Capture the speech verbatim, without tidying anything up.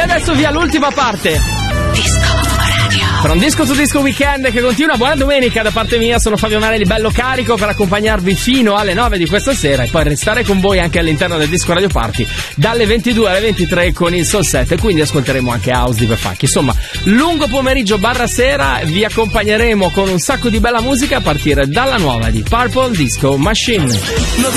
adesso via l'ultima parte. Per un disco su disco weekend che continua. Buona domenica da parte mia, sono Fabio Marelli, bello carico per accompagnarvi fino alle nove di questa sera e poi restare con voi anche all'interno del Disco Radio Party dalle ventidue alle ventitré con il Soul Set, e quindi ascolteremo anche house di Funk. Insomma, lungo pomeriggio barra sera vi accompagneremo con un sacco di bella musica a partire dalla nuova di Purple Disco Machine.